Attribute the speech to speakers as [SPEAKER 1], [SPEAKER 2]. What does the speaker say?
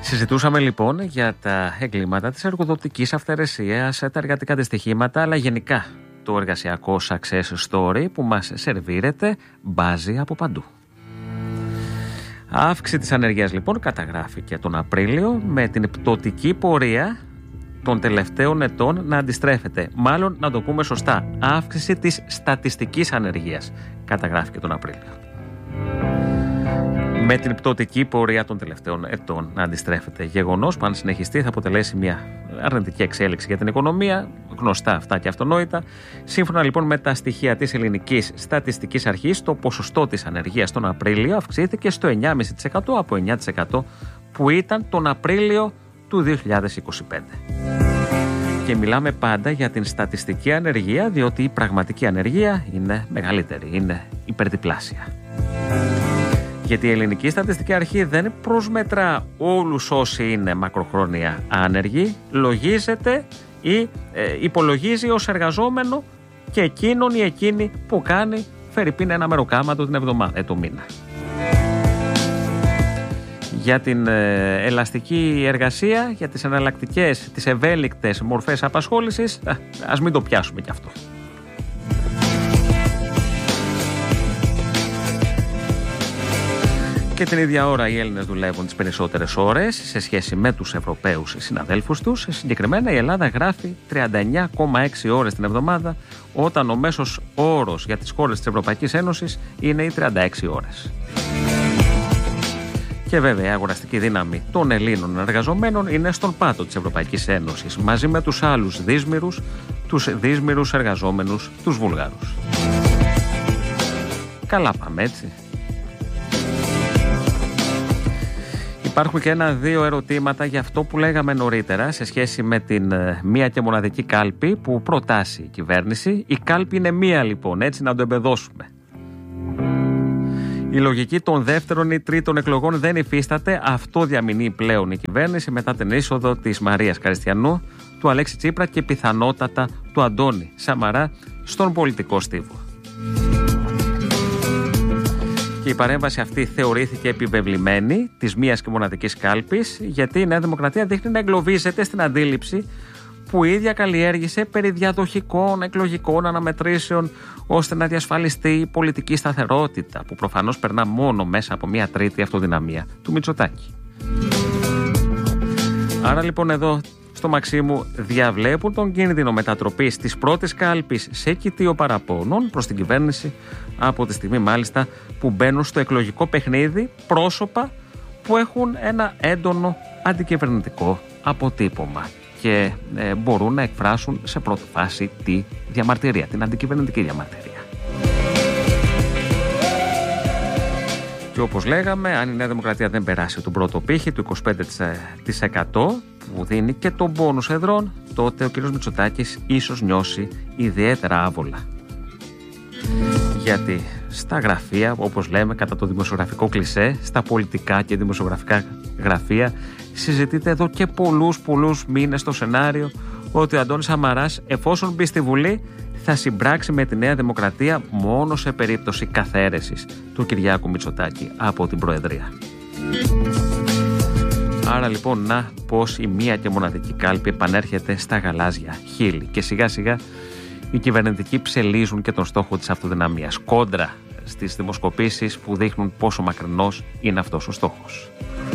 [SPEAKER 1] Συζητούσαμε λοιπόν για τα εγκλήματα της εργοδοτικής αυθαιρεσίας, τα εργατικά δυστυχήματα, αλλά γενικά το εργασιακό success story που μας σερβίρεται μπάζει από παντού. Αύξηση της ανεργίας λοιπόν καταγράφηκε τον Απρίλιο, με την πτωτική πορεία των τελευταίων ετών να αντιστρέφεται. Μάλλον να το πούμε σωστά, αύξηση της στατιστικής ανεργίας καταγράφηκε τον Απρίλιο. Με την πτωτική πορεία των τελευταίων ετών να αντιστρέφεται. Γεγονός που αν συνεχιστεί θα αποτελέσει μια αρνητική εξέλιξη για την οικονομία, γνωστά αυτά και αυτονόητα. Σύμφωνα λοιπόν με τα στοιχεία της Ελληνικής Στατιστικής Αρχής, το ποσοστό της ανεργίας τον Απρίλιο αυξήθηκε στο 9,5% από 9% που ήταν τον Απρίλιο του 2025. Και μιλάμε πάντα για την στατιστική ανεργία, διότι η πραγματική ανεργία είναι μεγαλύτερη, είναι υπερδιπλάσια. Γιατί η Ελληνική Στατιστική Αρχή δεν προσμετρά όλους όσοι είναι μακροχρόνια άνεργοι, λογίζεται ή υπολογίζει ως εργαζόμενο και εκείνον ή εκείνη που κάνει φερειπίν ένα μεροκάματο την εβδομάδα, το μήνα. Για την ελαστική εργασία, για τις εναλλακτικές, τις ευέλικτες μορφές απασχόλησης, ας μην το πιάσουμε κι αυτό. Και την ίδια ώρα οι Έλληνες δουλεύουν τις περισσότερες ώρες σε σχέση με τους Ευρωπαίους συναδέλφους τους. Συγκεκριμένα η Ελλάδα γράφει 39,6 ώρες την εβδομάδα, όταν ο μέσος όρος για τις χώρες της Ευρωπαϊκής Ένωσης είναι οι 36 ώρες. Και βέβαια η αγοραστική δύναμη των Ελλήνων εργαζομένων είναι στον πάτο της Ευρωπαϊκής Ένωσης, μαζί με τους άλλους δύσμηρους εργαζόμενους, τους Βούλγαρους. Καλά πάμε, έτσι. Υπάρχουν και ένα-δύο ερωτήματα για αυτό που λέγαμε νωρίτερα σε σχέση με την μία και μοναδική κάλπη που προτάσει η κυβέρνηση. Η κάλπη είναι μία λοιπόν, έτσι να το εμπεδώσουμε. Η λογική των δεύτερων ή τρίτων εκλογών δεν υφίσταται. Αυτό διαμηνύει πλέον η κυβέρνηση μετά την είσοδο της Μαρίας Καριστιανού, του Αλέξη Τσίπρα και πιθανότατα του Αντώνη Σαμαρά στον πολιτικό στίβο. Και η παρέμβαση αυτή θεωρήθηκε επιβεβλημένη της μίας και μοναδικής κάλπης, γιατί η Νέα Δημοκρατία δείχνει να εγκλωβίζεται στην αντίληψη που η ίδια καλλιέργησε περί διαδοχικών εκλογικών αναμετρήσεων, ώστε να διασφαλιστεί η πολιτική σταθερότητα, που προφανώς περνά μόνο μέσα από μια τρίτη αυτοδυναμία του Μητσοτάκη. Άρα λοιπόν εδώ στο Μαξίμου διαβλέπουν τον κίνδυνο μετατροπής της πρώτης κάλπης σε κοιτίο παραπώνων προς την κυβέρνηση, από τη στιγμή μάλιστα που μπαίνουν στο εκλογικό παιχνίδι πρόσωπα που έχουν ένα έντονο αντικυβερνητικό αποτύπωμα και μπορούν να εκφράσουν σε πρώτη φάση τη διαμαρτυρία, την αντικυβερνητική διαμαρτυρία. Και όπως λέγαμε, αν η Νέα Δημοκρατία δεν περάσει τον πρώτο πύχη του 25% που δίνει και τον πόνους εδρών, τότε ο κ. Μητσοτάκης ίσως νιώσει ιδιαίτερα άβολα. Γιατί στα γραφεία, όπως λέμε κατά το δημοσιογραφικό κλισέ, στα πολιτικά και δημοσιογραφικά γραφεία, συζητείται εδώ και πολλούς μήνες το σενάριο ότι ο Αντώνης Σαμαράς, εφόσον μπει στη Βουλή, θα συμπράξει με τη Νέα Δημοκρατία μόνο σε περίπτωση καθαίρεσης του Κυριάκου Μητσοτάκη από την Προεδρία. Άρα λοιπόν να πως η μία και μοναδική κάλπη επανέρχεται στα γαλάζια χείλη και σιγά σιγά οι κυβερνητικοί ψελίζουν και τον στόχο της αυτοδυναμίας, κόντρα στις δημοσκοπήσεις που δείχνουν πόσο μακρινός είναι αυτός ο στόχος.